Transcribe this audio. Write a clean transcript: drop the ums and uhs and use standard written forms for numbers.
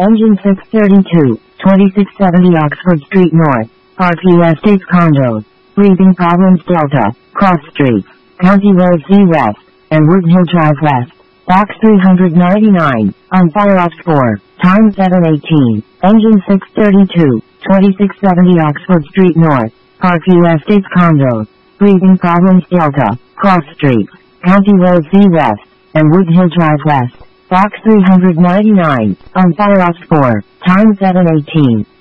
Engine 632, 2670 Oxford Street North, RP Estates Condos, Breathing Problems Delta, Cross Streets, County Road C West, and Wood Hill Drive West. Box 399, on fire ops 4, time 7:18, engine 632, 2670 Oxford Street North, Parkview Estates Condos, Breathing Problems Delta, Cross Streets, County Road C West, and Wood Hill Drive West. Box 399, on fire ops 4, time 7:18.